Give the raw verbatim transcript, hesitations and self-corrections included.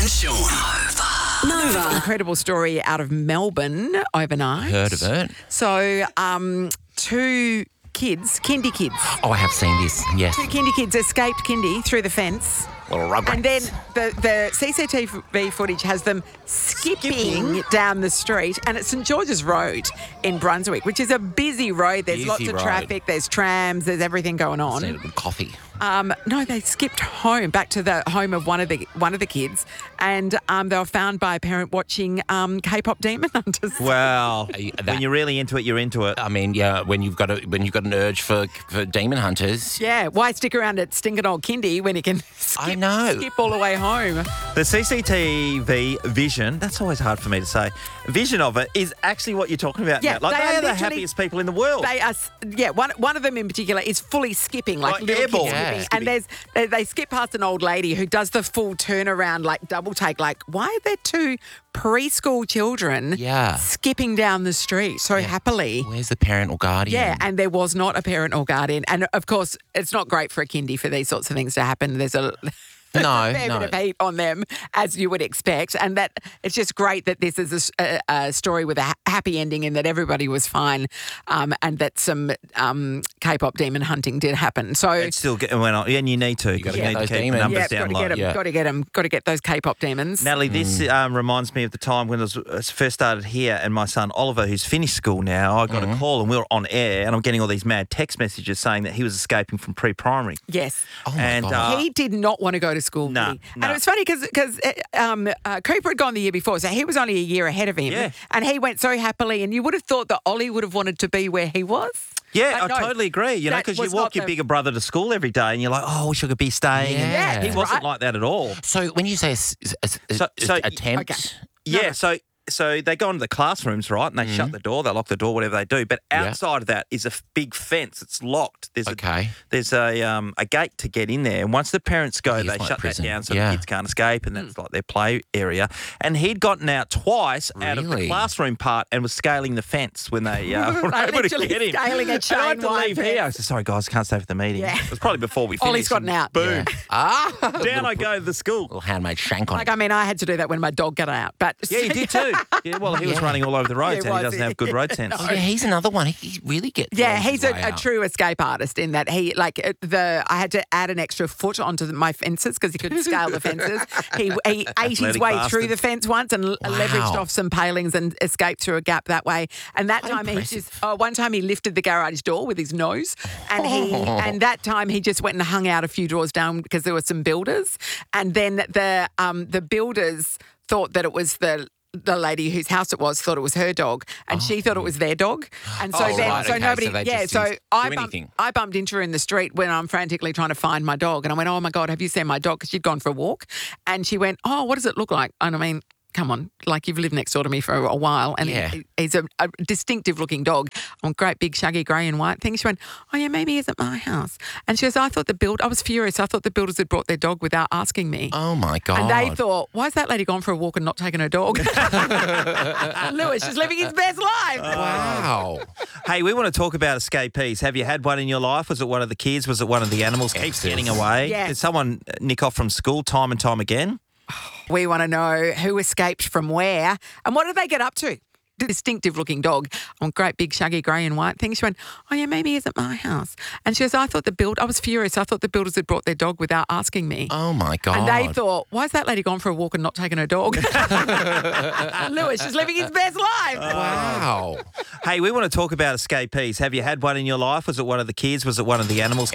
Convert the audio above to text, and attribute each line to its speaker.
Speaker 1: and Sean.
Speaker 2: Nova. Incredible story out of Melbourne overnight.
Speaker 3: Heard of it.
Speaker 2: So, um, two kids, kindy kids,
Speaker 3: Oh, I have seen this. Yes.
Speaker 2: two kindy kids escaped kindy through the fence.
Speaker 3: Little rugrats.
Speaker 2: And then the, the C C T V footage has them skipping,
Speaker 3: Skipping?
Speaker 2: down the street, and it's St George's Road in Brunswick, which is a busy road. There's
Speaker 3: Busy
Speaker 2: lots of
Speaker 3: road.
Speaker 2: traffic, there's trams, there's everything going on.
Speaker 3: Need a good coffee.
Speaker 2: Um, no, they skipped home, back to the home of one of the one of the kids, and um, they were found by a parent watching um, K-pop Demon Hunters.
Speaker 4: Well,
Speaker 3: Uh, that-
Speaker 4: when you're really into it, you're into it.
Speaker 3: I mean, yeah, when you've got a when you've got an urge for for demon hunters.
Speaker 2: Yeah, why stick around at stinking old kindy when you can skip,
Speaker 3: I know.
Speaker 2: skip all the way home?
Speaker 4: The C C T V vision, that's always hard for me to say, vision of it is actually what you're talking about
Speaker 2: Yeah,
Speaker 4: now. Like,
Speaker 2: they
Speaker 4: they,
Speaker 2: are
Speaker 4: are the
Speaker 2: literally-
Speaker 4: happiest people in the world.
Speaker 2: They are, yeah. One one of them in particular is fully skipping, like
Speaker 4: Like
Speaker 2: little kids
Speaker 4: airborne.
Speaker 2: skipping.
Speaker 3: Yeah.
Speaker 2: And there's they, they skip past an old lady who does the full turnaround, like double take. Like, why are there two preschool children
Speaker 3: Yeah.
Speaker 2: skipping down the street so happily?
Speaker 3: Where's the parent or guardian?
Speaker 2: Yeah, and there was not a parent or guardian. And of course, it's not great for a kindy for these sorts of things to happen. There's a
Speaker 3: No,
Speaker 2: a fair
Speaker 3: no.
Speaker 2: bit of heat on them, as you would expect. And that it's just great that this is a s- a, a story with a ha- happy ending in that everybody was fine, um, and that some um, K-pop demon hunting did happen. So
Speaker 4: It still get, went on, and you need to. You
Speaker 3: gotta
Speaker 4: you
Speaker 3: get
Speaker 4: need to
Speaker 3: those
Speaker 4: keep
Speaker 3: demons.
Speaker 4: the numbers
Speaker 2: yeah, got
Speaker 4: down
Speaker 2: to
Speaker 4: low.
Speaker 2: get them,
Speaker 3: Yeah.
Speaker 2: got to get them, got to get those K-pop demons.
Speaker 4: Natalie, this
Speaker 3: Mm.
Speaker 4: um, reminds me of the time when I was uh, first started here, and my son Oliver, who's finished school now, I got
Speaker 3: Mm-hmm.
Speaker 4: a call and we were on air, and I'm getting all these mad text messages saying that he was escaping from pre-primary.
Speaker 2: Yes.
Speaker 3: Oh my
Speaker 4: and
Speaker 3: God.
Speaker 4: uh,
Speaker 2: He did not want to go to school.
Speaker 4: No,
Speaker 2: did he?
Speaker 4: no.
Speaker 2: And it was funny because because um, uh, Cooper had gone the year before, so he was only a year ahead of him.
Speaker 4: Yeah.
Speaker 2: And he went so happily, and you would have thought that Ollie would have wanted to be where he was.
Speaker 4: yeah,
Speaker 2: But
Speaker 4: I
Speaker 2: no,
Speaker 4: totally agree. You know,
Speaker 2: that
Speaker 4: because you
Speaker 2: was
Speaker 4: walk
Speaker 2: not
Speaker 4: your
Speaker 2: the-
Speaker 4: bigger brother to school every day, and you're like, oh, I wish I could be staying. And
Speaker 3: Yeah.
Speaker 4: he
Speaker 2: Yeah,
Speaker 4: wasn't
Speaker 2: right.
Speaker 4: like that at all.
Speaker 3: So when you say a, s- a, a-
Speaker 4: So-
Speaker 3: a-
Speaker 4: so-
Speaker 3: attempt,
Speaker 2: Okay.
Speaker 4: Yeah,
Speaker 2: No.
Speaker 4: so so they go into the classrooms, right, and they shut the door, they lock the door, whatever they do. But
Speaker 3: Mm-hmm. Yeah.
Speaker 4: outside of that is a f- big fence. It's locked. There's
Speaker 3: Okay.
Speaker 4: a there's a um a gate to get in there, and once the parents go,
Speaker 3: It is
Speaker 4: they
Speaker 3: like
Speaker 4: shut
Speaker 3: prison.
Speaker 4: that down so
Speaker 3: Yeah.
Speaker 4: the kids can't escape, and that's like their play area. And he'd gotten out twice out of the
Speaker 3: Really?
Speaker 4: classroom part and was scaling the fence when they uh, were
Speaker 2: Like
Speaker 4: able to
Speaker 2: literally
Speaker 4: get him.
Speaker 2: scaling a
Speaker 4: And I had
Speaker 2: chain
Speaker 4: to
Speaker 2: wide
Speaker 4: leave here. I
Speaker 2: fence.
Speaker 4: said, sorry guys, I can't stay for the meeting.
Speaker 2: Yeah.
Speaker 4: It was probably before we finished.
Speaker 2: Ollie's gotten
Speaker 4: and
Speaker 2: out.
Speaker 4: Boom.
Speaker 3: ah,
Speaker 4: Down I go to the school.
Speaker 3: little handmade shank on
Speaker 2: Like,
Speaker 3: it.
Speaker 2: I mean, I had to do that when my dog got out. But
Speaker 4: Yeah, he did too. Yeah, well, he was
Speaker 3: Yeah.
Speaker 4: running all over the roads,
Speaker 2: Yeah, he
Speaker 4: and he
Speaker 2: was.
Speaker 4: doesn't have good road sense.
Speaker 3: Oh, yeah, he's another one. He, he really gets.
Speaker 2: Yeah,
Speaker 3: lost
Speaker 2: he's
Speaker 3: his
Speaker 2: a,
Speaker 3: way
Speaker 2: a
Speaker 3: out.
Speaker 2: true escape artist in that he like uh, the. I had to add an extra foot onto the, my fences because he couldn't scale the fences. He, he ate his
Speaker 4: Athletic
Speaker 2: way
Speaker 4: bastard.
Speaker 2: through the fence once and l leveraged
Speaker 3: Wow.
Speaker 2: off some palings and escaped through a gap that way. And that
Speaker 3: How
Speaker 2: time he
Speaker 3: impressive.
Speaker 2: just oh, one time he lifted the garage door with his nose, and he and that time he just went and hung out a few doors down because there were some builders, and then the um the builders thought that it was the. The lady whose house it was thought it was her dog, and she thought it was their dog, and so
Speaker 3: Oh,
Speaker 2: then
Speaker 3: right,
Speaker 2: so
Speaker 3: okay,
Speaker 2: nobody,
Speaker 3: so they
Speaker 2: yeah.
Speaker 3: just
Speaker 2: So
Speaker 3: didn't
Speaker 2: I
Speaker 3: do
Speaker 2: bumped,
Speaker 3: anything.
Speaker 2: I bumped into her in the street when I'm frantically trying to find my dog, and I went, "Oh my God, have you seen my dog?" Because she'd gone for a walk, and she went, "Oh, what does it look like?" And I mean, come on, like you've lived next door to me for a while, and
Speaker 3: Yeah.
Speaker 2: he, he's a, a distinctive-looking dog, on great big shaggy grey and white thing. She went, "Oh yeah, maybe he's at my house," and she goes, "I thought the build, I was furious. I thought the builders had brought their dog without asking me."
Speaker 3: Oh my God.
Speaker 2: And they thought, why is that lady gone for a walk and not taking her dog? Lewis, she's living his best life.
Speaker 3: Wow.
Speaker 4: Hey, we want to talk about escapees. Have you had one in your life? Was it one of the kids? Was it one of the animals? Keeps
Speaker 3: Yes.
Speaker 4: getting away.
Speaker 2: Yes.
Speaker 4: Did someone nick off from school time and time again?
Speaker 2: We want to know who escaped from where and what did they get up to? Distinctive-looking dog on great big shaggy grey and white thing. She went, "Oh yeah, maybe he's at my house," and she goes, "I thought the build, I was furious. I thought the builders had brought their dog without asking me."
Speaker 3: Oh my God.
Speaker 2: And they thought, why is that lady gone for a walk and not taking her dog? Lewis, she's living his best life.
Speaker 3: Wow.
Speaker 4: Hey, we want to talk about escapees. Have you had one in your life? Was it one of the kids? Was it one of the animals?